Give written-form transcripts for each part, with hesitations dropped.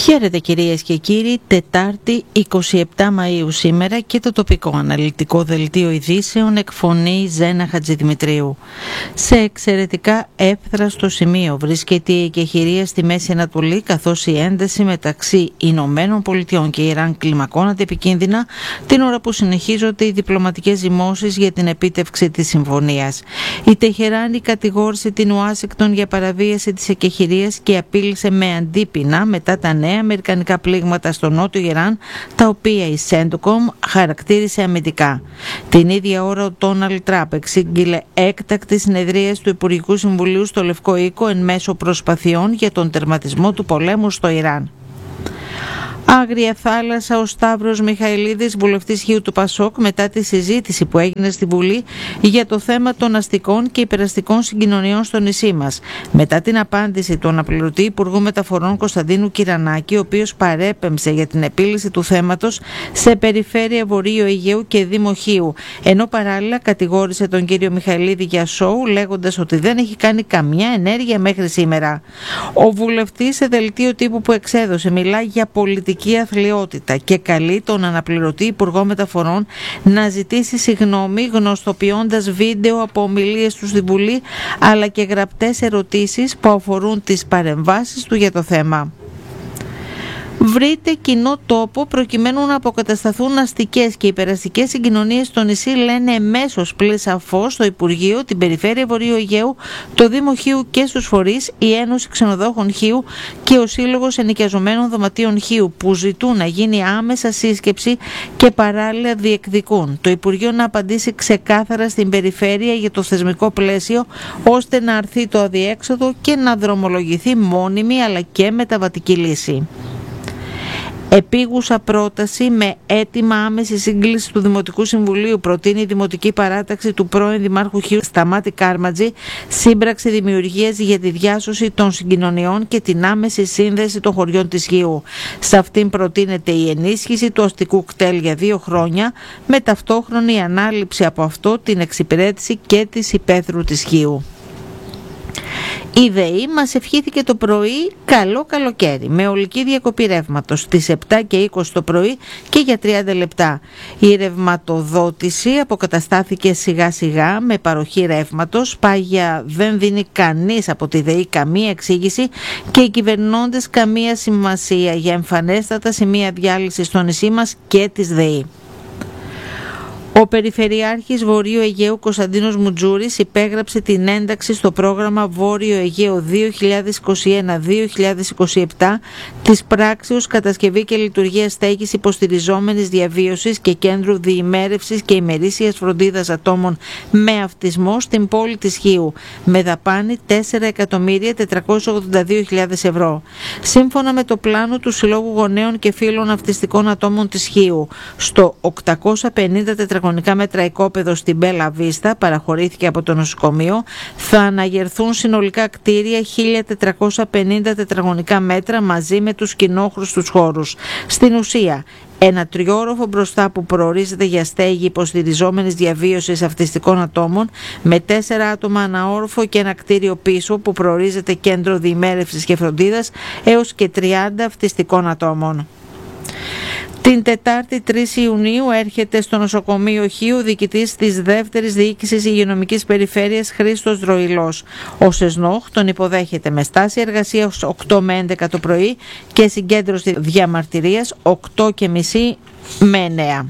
Χαίρετε κυρίες και κύριοι, Τετάρτη 27 Μαΐου σήμερα και το τοπικό αναλυτικό δελτίο ειδήσεων εκφωνεί Ζένα Χατζηδημητρίου. Σε εξαιρετικά εύθραστο σημείο βρίσκεται η εκεχηρία στη Μέση Ανατολή, καθώς η ένταση μεταξύ Ηνωμένων Πολιτειών και Ιράν κλιμακώνεται επικίνδυνα την ώρα που συνεχίζονται οι διπλωματικές ζυμώσεις για την επίτευξη της συμφωνίας. Η Τεχεράνη κατηγόρησε την Ουάσιγκτον για παραβίαση της εκεχηρίας και απείλησε με αντίπεινα μετά τα νέα αμερικανικά πλήγματα στο νότιο Ιράν, τα οποία η Σέντοκομ χαρακτήρισε αμυντικά. Την ίδια ώρα ο Ντόναλντ Τραμπ εξήγηλε έκτακτη συνεδρίαση του Υπουργικού Συμβουλίου στο Λευκό Οίκο εν μέσω προσπαθειών για τον τερματισμό του πολέμου στο Ιράν. Άγρια θάλασσα, ο Σταύρος Μιχαηλίδης, βουλευτής Χίου του Πασόκ, μετά τη συζήτηση που έγινε στη Βουλή για το θέμα των αστικών και υπεραστικών συγκοινωνιών στο νησί μας. Μετά την απάντηση του αναπληρωτή Υπουργού Μεταφορών Κωνσταντίνου Κυρανάκη, ο οποίος παρέπεμψε για την επίλυση του θέματος σε Περιφέρεια Βορείου Αιγαίου και Δήμο Χίου, ενώ παράλληλα κατηγόρησε τον κύριο Μιχαηλίδη για σόου, λέγοντας ότι δεν έχει κάνει καμιά ενέργεια μέχρι σήμερα. Ο βουλευτής σε δελτίο τύπου που εξέδωσε μιλάει για πολιτική αθλιότητα και καλεί τον αναπληρωτή Υπουργό Μεταφορών να ζητήσει συγγνώμη, γνωστοποιώντας βίντεο από ομιλίες του στη Βουλή αλλά και γραπτές ερωτήσεις που αφορούν τις παρεμβάσεις του για το θέμα. Βρείτε κοινό τόπο προκειμένου να αποκατασταθούν αστικές και υπεραστικές συγκοινωνίες στο νησί, λένε εμέσως πλην σαφώς στο Υπουργείο, την Περιφέρεια Βορείου Αιγαίου, το Δήμο Χίου και στους φορείς, η Ένωση Ξενοδόχων Χίου και ο Σύλλογος Ενοικιαζομένων Δωματίων Χίου, που ζητούν να γίνει άμεσα σύσκεψη και παράλληλα διεκδικούν το Υπουργείο να απαντήσει ξεκάθαρα στην Περιφέρεια για το θεσμικό πλαίσιο, ώστε να αρθεί το αδιέξοδο και να δρομολογηθεί μόνιμη αλλά και μεταβατική λύση. Επίγουσα πρόταση με αίτημα άμεση σύγκληση του Δημοτικού Συμβουλίου προτείνει η Δημοτική Παράταξη του πρώην Δημάρχου Χίου Σταμάτη Κάρματζη, σύμπραξη δημιουργίας για τη διάσωση των συγκοινωνιών και την άμεση σύνδεση των χωριών της Χίου. Σε αυτήν προτείνεται η ενίσχυση του αστικού κτέλ για 2 χρόνια, με ταυτόχρονη ανάληψη από αυτό την εξυπηρέτηση και της υπαίθρου της Χίου. Η ΔΕΗ μας ευχήθηκε το πρωί καλό καλοκαίρι με ολική διακοπή ρεύματος στις 7 και 20 το πρωί και για 30 λεπτά. Η ρευματοδότηση αποκαταστάθηκε σιγά σιγά με παροχή ρεύματος. Πάγια δεν δίνει κανείς από τη ΔΕΗ καμία εξήγηση και οι κυβερνώντες καμία σημασία για εμφανέστατα σημεία διάλυσης στο νησί μας και της ΔΕΗ. Ο Περιφερειάρχης Βορείου Αιγαίου Κωνσταντίνος Μουτζούρης υπέγραψε την ένταξη στο πρόγραμμα Βόρειο Αιγαίο 2021-2027 της πράξεως κατασκευή και λειτουργία στέγης υποστηριζόμενης διαβίωσης και κέντρου διημέρευσης και ημερήσιας φροντίδας ατόμων με αυτισμό στην πόλη της Χίου, με δαπάνη 4.482.000 ευρώ. Σύμφωνα με το πλάνο του Συλλόγου Γονέων και Φίλων Αυτιστικών Ατόμων της Χίου, στο 850 τετραγωνικά μέτρα οικόπεδο στην Μπέλα Βίστα, παραχωρήθηκε από το νοσοκομείο, θα αναγερθούν συνολικά κτίρια 1.450 τετραγωνικά μέτρα μαζί με τους κοινόχρηστους χώρους. Στην ουσία, ένα τριόροφο μπροστά που προορίζεται για στέγη υποστηριζόμενης διαβίωσης αυτιστικών ατόμων με 4 άτομα ανά όροφο και ένα κτίριο πίσω που προορίζεται κέντρο διημέρευσης και φροντίδας έως και 30 αυτιστικών ατόμων. Την Τετάρτη 3 Ιουνίου έρχεται στο νοσοκομείο Χίου διοικητής της δεύτερης διοίκησης υγειονομικής περιφέρειας Χρήστος Δροηλός. Ο ΣΕΣΝΟΧ τον υποδέχεται με στάση εργασίας 8 με 11 το πρωί και συγκέντρωση διαμαρτυρίας 8:30 με 9.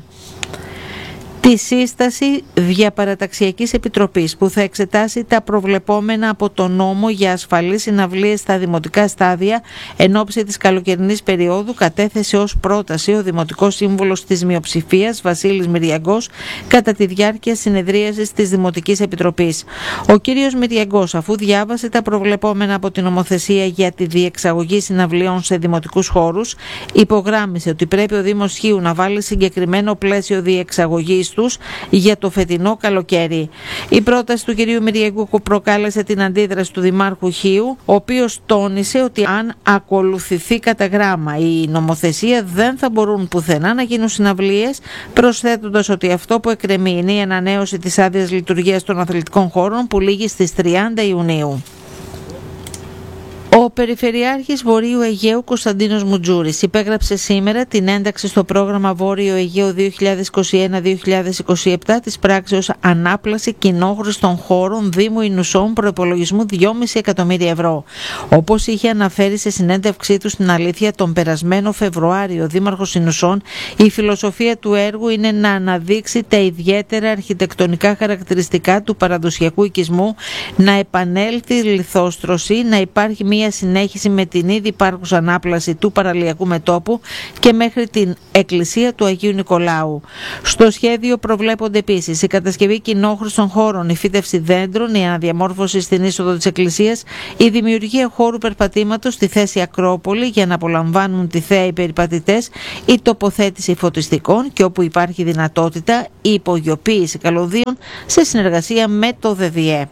Τη σύσταση διαπαραταξιακής επιτροπής που θα εξετάσει τα προβλεπόμενα από τον νόμο για ασφαλείς συναυλίες στα δημοτικά στάδια εν ώψη της καλοκαιρινής περίοδου κατέθεσε ως πρόταση ο Δημοτικός Σύμβουλος της Μειοψηφίας Βασίλης Μυριαγκός κατά τη διάρκεια συνεδρίασης της Δημοτικής Επιτροπής. Ο κύριος Μυριαγκός, αφού διάβασε τα προβλεπόμενα από την νομοθεσία για τη διεξαγωγή συναυλιών σε δημοτικούς χώρους, υπογράμμισε ότι πρέπει ο Δήμος Χίου να βάλει συγκεκριμένο πλαίσιο διεξαγωγής τους για το φετινό καλοκαίρι. Η πρόταση του κυρίου Μυριαγκού προκάλεσε την αντίδραση του Δημάρχου Χίου, ο οποίος τόνισε ότι αν ακολουθηθεί κατά γράμμα η νομοθεσία δεν θα μπορούν πουθενά να γίνουν συναυλίες, προσθέτοντας ότι αυτό που εκκρεμεί είναι η ανανέωση της άδειας λειτουργίας των αθλητικών χώρων που λήγει στις 30 Ιουνίου. Ο Ο Περιφερειάρχης Βορείου Αιγαίου Κωνσταντίνος Μουτζούρης υπέγραψε σήμερα την ένταξη στο πρόγραμμα Βόρειο Αιγαίο 2021-2027 της πράξεως Ανάπλαση κοινόχρηστων χώρων Δήμου Ινουσών προϋπολογισμού 2,5 εκατομμύρια ευρώ. Όπως είχε αναφέρει σε συνέντευξή του στην Αλήθεια τον περασμένο Φεβρουάριο ο Δήμαρχος Ινουσών, η φιλοσοφία του έργου είναι να αναδείξει τα ιδιαίτερα αρχιτεκτονικά χαρακτηριστικά του παραδοσιακού οικισμού, να επανέλθει η λιθόστρωση, να υπάρχει μια συνέχιση με την ήδη υπάρχουσα ανάπλαση του παραλιακού μετώπου και μέχρι την εκκλησία του Αγίου Νικολάου. Στο σχέδιο προβλέπονται επίσης η κατασκευή κοινόχρηστων χώρων, η φύτευση δέντρων, η αναδιαμόρφωση στην είσοδο της εκκλησίας, η δημιουργία χώρου περπατήματος στη θέση Ακρόπολη για να απολαμβάνουν τη θέα οι περιπατητές, η τοποθέτηση φωτιστικών και όπου υπάρχει δυνατότητα η υπογειοποίηση καλωδίων σε συνεργασία με το ΔΔΕ.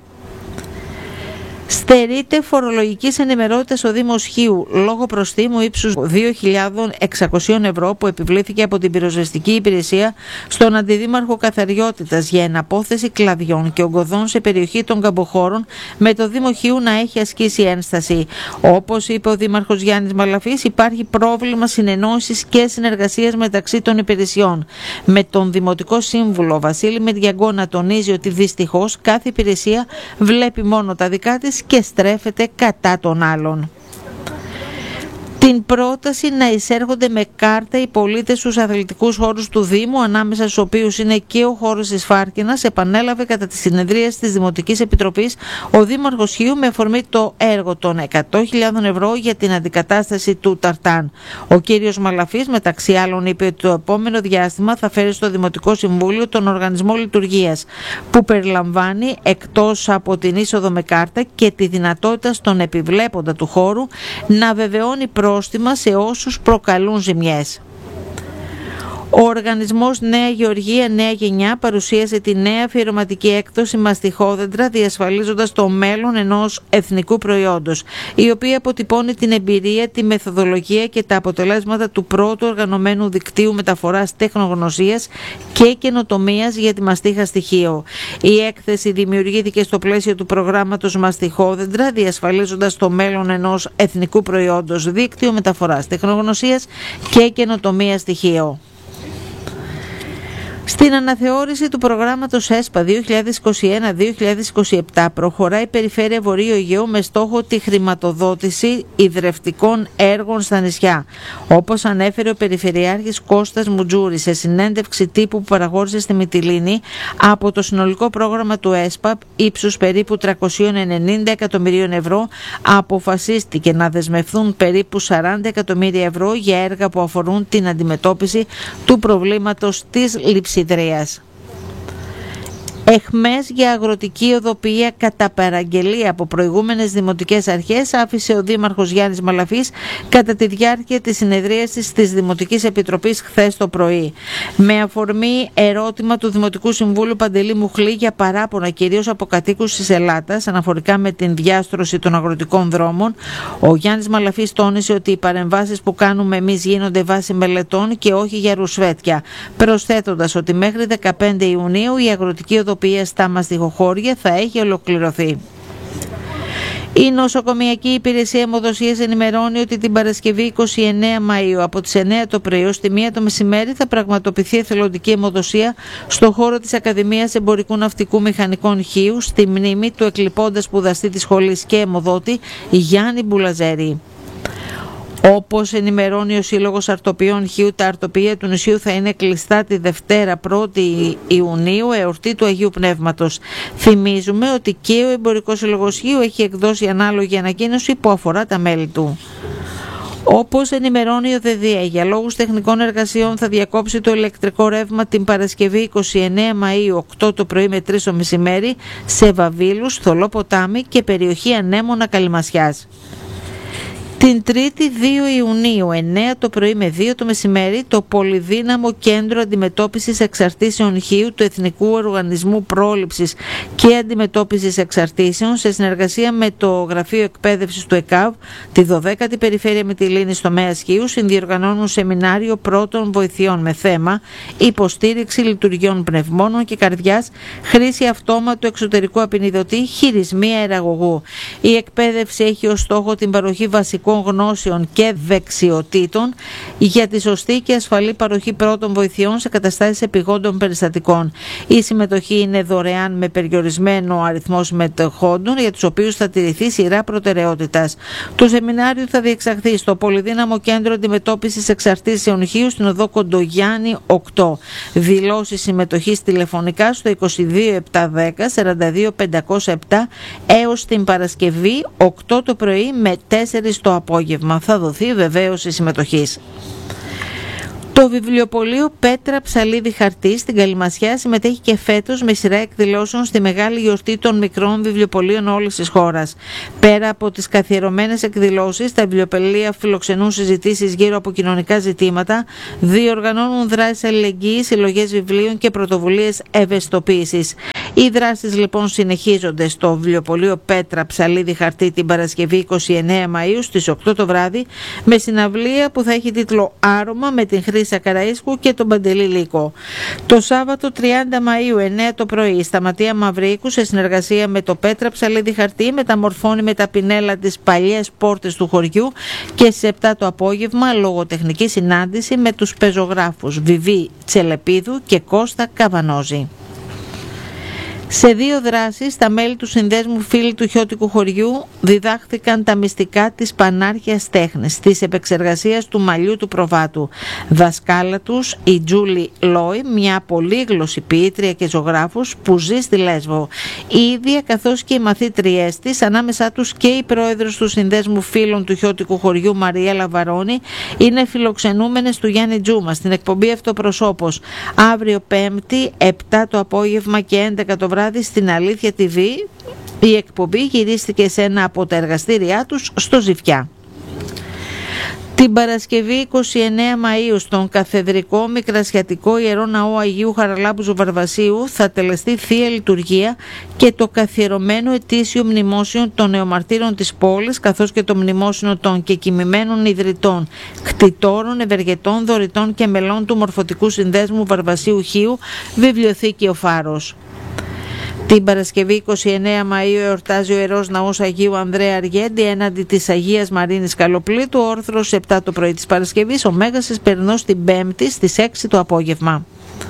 Στερείται φορολογικής ενημερότητας ο Δήμος Χίου λόγω προστίμου ύψους 2.600 ευρώ που επιβλήθηκε από την πυροσβεστική υπηρεσία στον Αντιδήμαρχο Καθαριότητας για εναπόθεση κλαδιών και ογκωδών σε περιοχή των Καμποχώρων, με το Δήμο Χίου να έχει ασκήσει ένσταση. Όπως είπε ο Δήμαρχος Γιάννης Μαλαφής, υπάρχει πρόβλημα συνεννόησης και συνεργασίας μεταξύ των υπηρεσιών. Με τον Δημοτικό Σύμβουλο Βασίλη Μεντιαγκό να τονίζει ότι δυστυχώς κάθε υπηρεσία βλέπει μόνο τα δικά της και στρέφεται κατά των άλλων. Την πρόταση να εισέρχονται με κάρτα οι πολίτες στους αθλητικούς χώρους του Δήμου, ανάμεσα στους οποίους είναι και ο χώρος της Φάρκινας, επανέλαβε κατά τη συνεδρία της Δημοτικής Επιτροπής ο Δήμαρχος Χίου με αφορμή το έργο των 100.000 ευρώ για την αντικατάσταση του Ταρτάν. Ο κύριος Μαλαφής, μεταξύ άλλων, είπε ότι το επόμενο διάστημα θα φέρει στο Δημοτικό Συμβούλιο τον Οργανισμό Λειτουργίας, που περιλαμβάνει εκτός από την είσοδο με κάρτα και τη δυνατότητα στον επιβλέποντα του χώρου να βεβαιώνει πρόστιμα σε όσους προκαλούν ζημιές. Ο οργανισμός Νέα Γεωργία Νέα Γενιά παρουσίασε τη νέα αφιερωματική έκδοση μαστιχόδεντρα, διασφαλίζοντας το μέλλον ενός εθνικού προϊόντος, η οποία αποτυπώνει την εμπειρία, τη μεθοδολογία και τα αποτελέσματα του πρώτου οργανωμένου δικτύου μεταφοράς τεχνογνωσίας και καινοτομίας για τη μαστίχα στοιχείο. Η έκθεση δημιουργήθηκε στο πλαίσιο του προγράμματος Μαστιχόδεντρα, διασφαλίζοντας το μέλλον ενός εθνικού προϊόντος, δίκτυο μεταφοράς τεχνογνωσίας και καινοτομίας στοιχείο. Στην αναθεώρηση του προγράμματος ΕΣΠΑ 2021-2027 προχωράει η Περιφέρεια Βορείου Αιγαίου με στόχο τη χρηματοδότηση ιδρευτικών έργων στα νησιά. Όπως ανέφερε ο Περιφερειάρχης Κώστας Μουτζούρης σε συνέντευξη τύπου που παραχώρησε στη Μυτιλήνη, από το συνολικό πρόγραμμα του ΕΣΠΑ ύψους περίπου 390 εκατομμυρίων ευρώ αποφασίστηκε να δεσμευθούν περίπου 40 εκατομμύρια ευρώ για έργα που αφορούν την αντιμετώπιση του προβλήματος της λειψιδρίας. Εχμές για αγροτική οδοποιία κατά παραγγελία από προηγούμενες δημοτικές αρχές άφησε ο Δήμαρχος Γιάννης Μαλαφής κατά τη διάρκεια της συνεδρίασης της Δημοτικής Επιτροπής χθες το πρωί. Με αφορμή ερώτημα του Δημοτικού Συμβούλου Παντελή Μουχλή για παράπονα κυρίως από κατοίκους της Ελλάδας αναφορικά με την διάστρωση των αγροτικών δρόμων, ο Γιάννης Μαλαφής τόνισε ότι οι παρεμβάσεις που κάνουμε εμείς γίνονται βάσει μελετών και όχι για ρουσφέτια, προσθέτοντας ότι μέχρι 15 Ιουνίου η αγροτική οδοποιία στα μαστιχοχώρια θα έχει ολοκληρωθεί. Η Νοσοκομιακή Υπηρεσία Αιμοδοσίας ενημερώνει ότι την Παρασκευή 29 Μαΐου από τις 9 το πρωί ως τη 1 το μεσημέρι θα πραγματοποιηθεί εθελοντική αιμοδοσία στο χώρο της Ακαδημίας Εμπορικού Ναυτικού Μηχανικών Χίου, στη μνήμη του εκλειπώντα σπουδαστή της σχολής και αιμοδότη Γιάννη Μπουλαζέρη. Όπως ενημερώνει ο Σύλλογος Αρτοποιών Χίου, τα αρτοποιεία του νησιού θα είναι κλειστά τη Δευτέρα 1η Ιουνίου, εορτή του Αγίου Πνεύματος. Θυμίζουμε ότι και ο Εμπορικός Σύλλογος Χίου έχει εκδώσει ανάλογη ανακοίνωση που αφορά τα μέλη του. Όπως ενημερώνει ο ΔΔΕ, για λόγους τεχνικών εργασιών θα διακόψει το ηλεκτρικό ρεύμα την Παρασκευή 29 Μαΐου 8 το πρωί με 3 το μεσημέρι σε Βαβήλους, Θολό Ποτάμι και περιοχή Ανέμωνα Καλυμασιάς. Την 3η 2 Ιουνίου, 9 το πρωί με 2 το μεσημέρι, το Πολυδύναμο Κέντρο Αντιμετώπισης Εξαρτήσεων Χείου του Εθνικού Οργανισμού Πρόληψης και Αντιμετώπισης Εξαρτήσεων, σε συνεργασία με το Γραφείο Εκπαίδευσης του ΕΚΑΒ, τη 12η Περιφέρεια Μυτιλήνης τομέας Χείου, συνδιοργανώνουν σεμινάριο πρώτων βοηθειών με θέμα υποστήριξη λειτουργιών πνευμόνων και καρδιάς, χρήση αυτόματου εξωτερικού απεινιδωτή, χειρισμοί αεραγωγού. Η εκπαίδευση έχει ως στόχο την παροχή βασικών γνώσεων και δεξιοτήτων για τη σωστή και ασφαλή παροχή πρώτων βοηθειών σε καταστάσεις επιγόντων περιστατικών. Η συμμετοχή είναι δωρεάν με περιορισμένο αριθμό συμμετεχόντων, για τους οποίους θα τηρηθεί σειρά προτεραιότητας. Το σεμινάριο θα διεξαχθεί στο Πολυδύναμο Κέντρο Αντιμετώπισης Εξαρτήσεων Χείου στην οδό Κοντογιάννη 8. Δηλώσεις συμμετοχής τηλεφωνικά στο 22 710 42 507 έως την Παρασκευή 8 το πρωί με 4 το απόγευμα. Θα δοθεί βεβαίωση συμμετοχής. Το βιβλιοπωλείο Πέτρα Ψαλίδη Χαρτί στην Καλυμασιά συμμετέχει και φέτος με σειρά εκδηλώσεων στη μεγάλη γιορτή των μικρών βιβλιοπωλείων όλης της χώρας. Πέρα από τις καθιερωμένες εκδηλώσεις, τα βιβλιοπωλεία φιλοξενούν συζητήσεις γύρω από κοινωνικά ζητήματα, διοργανώνουν δράσεις αλληλεγγύης, συλλογές βιβλίων και πρωτοβουλίες ευαισθητοποίησης. Οι δράσεις λοιπόν συνεχίζονται στο βιβλιοπωλείο Πέτρα Ψαλίδη Χαρτί την Παρασκευή 29 Μαΐου στις 8 το βράδυ, με συναυλία που θα έχει τίτλο «Άρωμα» με την Χρύσα Καραΐσκου και τον Παντελή Λύκο. Το Σάββατο 30 Μαΐου 9 το πρωί, η Σταματία Μαυρίκου σε συνεργασία με το Πέτρα Ψαλίδη Χαρτί μεταμορφώνει με τα πινέλα τις παλιές πόρτες του χωριού, και στις 7 το απόγευμα λογοτεχνική συνάντηση με τους πεζογράφους Βιβί Τσελεπίδου και Κώστα Καβανόζη. Σε 2 δράσεις, τα μέλη του Συνδέσμου Φίλοι του Χιώτικου Χωριού διδάχθηκαν τα μυστικά της πανάρχιας τέχνης, της επεξεργασίας του μαλλιού του προβάτου. Δασκάλα τους η Τζούλη Λόι, μια πολύγλωση ποιήτρια και ζωγράφος που ζει στη Λέσβο. Η ίδια, καθώς και οι μαθήτριές της, ανάμεσά τους και η πρόεδρος του Συνδέσμου Φίλων του Χιώτικου Χωριού Μαριέλα Βαρώνη, είναι φιλοξενούμενες του Γιάννη Τζούμα στην εκπομπή Αυτοπροσώπος, αύριο 5η 7 το απόγευμα και 11 το βράδυ στην Αλήθεια TV. Η εκπομπή γυρίστηκε σε ένα από τα εργαστήριά τους στο Ζιφιά. Την Παρασκευή 29 Μαΐου στον Καθεδρικό Μικρασιατικό Ιερό Ναό Αγίου Χαραλάμπου Βαρβασίου θα τελεστεί Θεία Λειτουργία και το καθιερωμένο ετήσιο μνημόσιο των νεομαρτύρων της πόλης, καθώς και το μνημόσιο των κεκοιμημένων ιδρυτών, κτητόρων, ευεργετών, δωρητών και μελών του Μορφωτικού Συνδέσμου Βαρβασίου Χίου, βιβλιοθήκη Ο Φάρος. Την Παρασκευή 29 Μαΐου εορτάζει ο Ιερός Ναός Αγίου Ανδρέα Αργέντη έναντι της Αγίας Μαρίνης Καλοπλήτου, όρθρος 7 το πρωί της Παρασκευής, ο Μέγας Εσπερινός την 5η στις 6 το απόγευμα.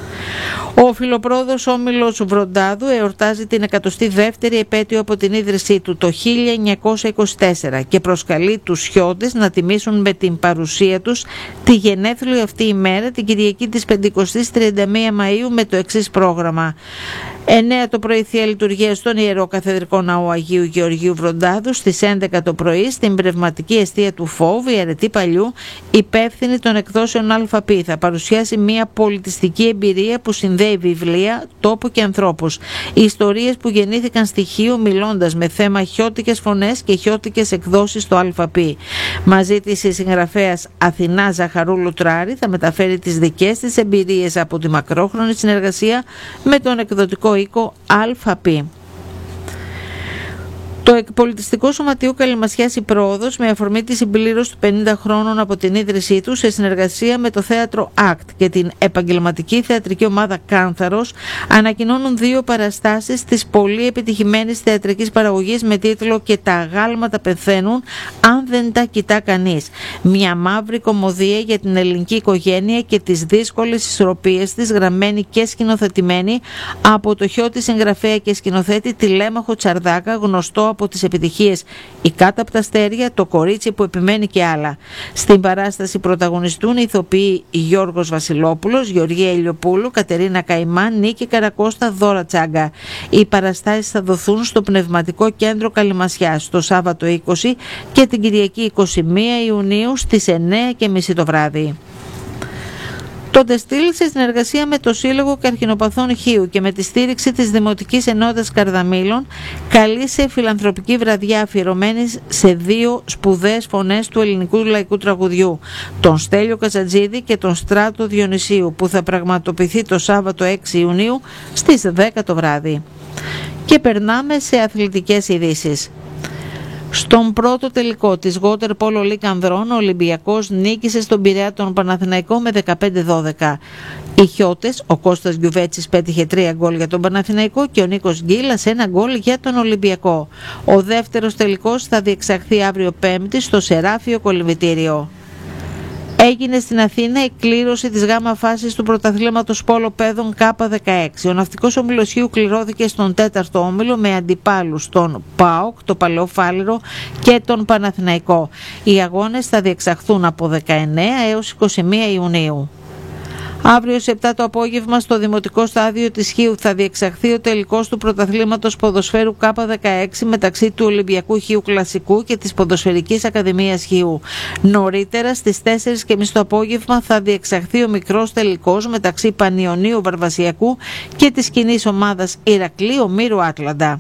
Ο Φιλοπρόδος Όμιλος Βροντάδου εορτάζει την 102η επέτειο από την ίδρυσή του το 1924 και προσκαλεί τους Χιώτες να τιμήσουν με την παρουσία τους τη γενέθλιο αυτή ημέρα, την Κυριακή της 50ης 31 Μαΐου, με το εξής πρόγραμμα. 9 το πρωί Θεία Λειτουργία στον Ιερό Καθεδρικό Ναό Αγίου Γεωργίου Βροντάδου, στις 11 το πρωί στην πνευματική εστία του Φόβ, η Αρετή Παλιού, υπεύθυνη των εκδόσεων ΑΠ, θα παρουσιάσει μια πολιτιστική εμπειρία που συνδέει βιβλία, τόπο και ανθρώπους. Ιστορίες που γεννήθηκαν στη Χίο, μιλώντας με θέμα χιώτικες φωνές και χιώτικες εκδόσεις στο ΑΠ. Μαζί της η συγγραφέας Αθηνά Ζαχαρούλου Τράρη θα μεταφέρει τις δικές της εμπειρίες από τη μακρόχρονη συνεργασία με τον εκδοτικό οίκο ΑΠ. Το Εκπολιτιστικό Σωματείο Καλυμασιάς η Πρόοδος, με αφορμή τη συμπλήρωση του 50 χρόνων από την ίδρυσή του, σε συνεργασία με το θέατρο ΑΚΤ και την επαγγελματική θεατρική ομάδα Κάνθαρος, ανακοινώνουν 2 παραστάσεις της πολύ επιτυχημένης θεατρικής παραγωγής με τίτλο «Και τα αγάλματα πεθαίνουν αν δεν τα κοιτά κανείς». Μια μαύρη κωμωδία για την ελληνική οικογένεια και τις δύσκολες ισορροπίες της, γραμμένη και σκηνοθετημένη από το χιώτη συγγραφέα και σκηνοθέτη Τηλέμαχο Τσαρδάκα, γνωστό από τις επιτυχίες «Η Κάτω από τα αστέρια», «Το κορίτσι που επιμένει» και άλλα. Στην παράσταση πρωταγωνιστούν οι ηθοποιοί Γιώργος Βασιλόπουλος, Γεωργία Ηλιοπούλου, Κατερίνα Καϊμάν, Νίκη Καρακώστα, Δώρα Τσάγκα. Οι παραστάσεις θα δοθούν στο Πνευματικό Κέντρο Καλυμασιάς το Σάββατο 20 και την Κυριακή 21 Ιουνίου στις 9:30 το βράδυ. Το Ντεστήλ, σε συνεργασία με το Σύλλογο Καρκινοπαθών Χείου και με τη στήριξη της Δημοτικής Ενότητας Καρδαμήλων, καλεί σε φιλανθρωπική βραδιά αφιερωμένη σε 2 σπουδαίες φωνές του ελληνικού λαϊκού τραγουδιού, τον Στέλιο Καζατζίδη και τον Στράτο Διονυσίου, που θα πραγματοποιηθεί το Σάββατο 6 Ιουνίου στις 10 το βράδυ. Και περνάμε σε αθλητικές ειδήσεις. Στον πρώτο τελικό της Water Polo League Ανδρών, ο Ολυμπιακός νίκησε στον Πειραιά τον Παναθηναϊκό με 15-12. Οι Χιώτες, ο Κώστας Γιουβέτσης πέτυχε 3 γκολ για τον Παναθηναϊκό και ο Νίκος Γκίλας 1 γκολ για τον Ολυμπιακό. Ο δεύτερος τελικός θα διεξαχθεί αύριο Πέμπτη στο Σεράφιο Κολυμβητήριο. Έγινε στην Αθήνα η κλήρωση της γάμα φάσης του πρωταθλήματος πόλο παιδών K16. Ο ναυτικός όμιλος Χίου κληρώθηκε στον 4ο όμιλο με αντιπάλους τον ΠΑΟΚ, το Παλαιοφάλιρο και τον Παναθηναϊκό. Οι αγώνες θα διεξαχθούν από 19 έως 21 Ιουνίου. Αύριο σε 7 το απόγευμα στο Δημοτικό Στάδιο της Χίου θα διεξαχθεί ο τελικός του πρωταθλήματος ποδοσφαίρου K16 μεταξύ του Ολυμπιακού Χίου Κλασικού και της Ποδοσφαιρικής Ακαδημίας Χίου. Νωρίτερα στις 4.30 το απόγευμα θα διεξαχθεί ο μικρός τελικός μεταξύ Πανιωνίου Βαρβασιακού και της κοινής ομάδας Ηρακλείου Μύρου Άτλαντα.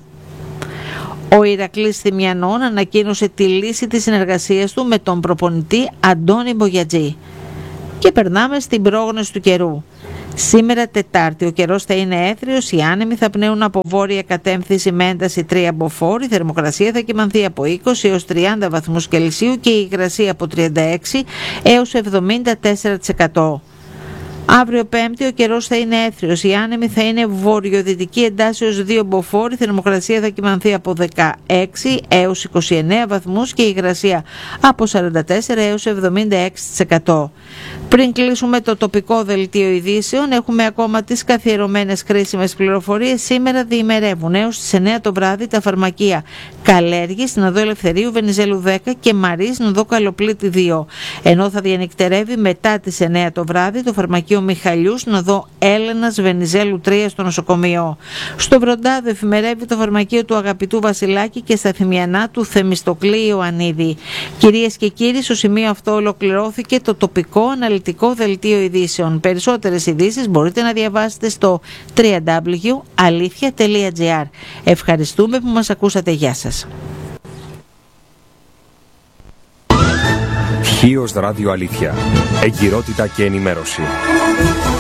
Ο Ηρακλής Θυμιανών ανακοίνωσε τη λύση της συνεργασίας του με τον προπονητή Αντώνη Μπογιατζή. Και περνάμε στην πρόγνωση του καιρού. Σήμερα Τετάρτη ο καιρός θα είναι έθριος, οι άνεμοι θα πνέουν από βόρεια κατεύθυνση με ένταση 3 μποφόρ, η θερμοκρασία θα κυμανθεί από 20 έως 30 βαθμούς Κελσίου και η υγρασία από 36 έως 74%. Αύριο Πέμπτη ο καιρός θα είναι έθριος, οι άνεμοι θα είναι βορειοδυτική εντάσεως 2 μποφόρ, η θερμοκρασία θα κυμανθεί από 16 έως 29 βαθμούς και η υγρασία από 44 έως 76%. Πριν κλείσουμε το τοπικό δελτίο ειδήσεων, έχουμε ακόμα τις καθιερωμένες χρήσιμες πληροφορίες. Σήμερα διημερεύουν έως τις 9 το βράδυ τα φαρμακεία Καλέργη στην οδό Ελευθερίου Βενιζέλου 10 και Μαρή στην οδό Καλοπλήτη 2. Ενώ θα διανυκτερεύει μετά τις 9 το βράδυ το φαρμακείο Μιχαλιού στην οδό Έλενας Βενιζέλου 3 στο νοσοκομείο. Στο Βροντάδο εφημερεύει το φαρμακείο του Αγαπητού Βασιλάκη και στα Θυμιανά του Θεμιστοκλή Ιωαννίδη. Κυρίες και κύριοι, στο σημείο αυτό ολοκληρώθηκε το τοπικό αναλυτικό δελτίο ειδήσεων. Περισσότερες ειδήσεις μπορείτε να διαβάσετε στο www.alithia.gr. Ευχαριστούμε που μας ακούσατε. Γεια σας. Χίος Ράδιο Αλήθεια. Εγκυρότητα και ενημέρωση.